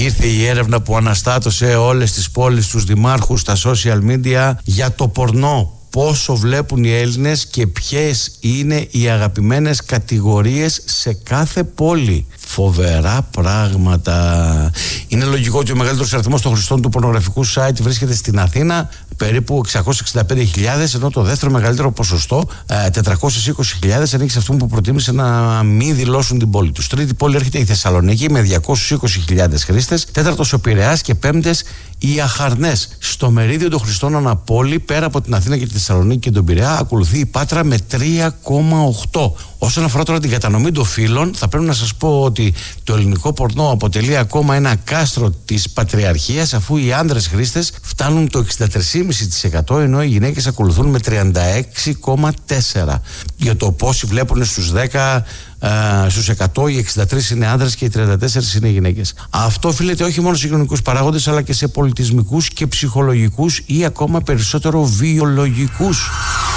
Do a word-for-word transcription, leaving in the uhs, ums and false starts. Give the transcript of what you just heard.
ήρθε η έρευνα που αναστάτωσε όλες τις πόλεις, τους δημάρχους, τα social media για το πορνό. Πόσο βλέπουν οι Έλληνες και ποιες είναι οι αγαπημένες κατηγορίες σε κάθε πόλη. Φοβερά πράγματα. Είναι λογικό ότι ο μεγαλύτερος αριθμός των χρηστών του πορνογραφικού site βρίσκεται στην Αθήνα, περίπου εξακόσιες εξήντα πέντε χιλιάδες, ενώ το δεύτερο μεγαλύτερο ποσοστό, τετρακόσιες είκοσι χιλιάδες, ανήκει σε αυτούς που προτίμησε να μην δηλώσουν την πόλη τους. Τρίτη πόλη έρχεται η Θεσσαλονίκη με διακόσιες είκοσι χιλιάδες χρήστες, τέταρτος ο Πειραιάς και πέμπτες οι Αχαρνές. Στο μερίδιο των χρηστών αναπόλη, πέρα από την Αθήνα και τη Θεσσαλονίκη και τον Πειραιά, ακολουθεί η Πάτρα με τρία κόμμα οκτώ. Όσον αφορά τώρα την κατανομή των φύλων, θα πρέπει να σας πω ότι το ελληνικό πορνό αποτελεί ακόμα ένα κάστρο της πατριαρχίας, αφού οι άνδρες χρήστες φτάνουν το εξήντα τρία κόμμα πέντε τοις εκατό, ενώ οι γυναίκες ακολουθούν με τριάντα έξι κόμμα τέσσερα τοις εκατό. Για το πόσοι βλέπουν στους δέκα, Uh, στους εκατό, οι εξήντα τρεις είναι άνδρες και οι τριάντα τέσσερις είναι γυναίκες. Αυτό οφείλεται όχι μόνο σε κοινωνικούς παράγοντες, αλλά και σε πολιτισμικούς και ψυχολογικούς ή ακόμα περισσότερο βιολογικούς.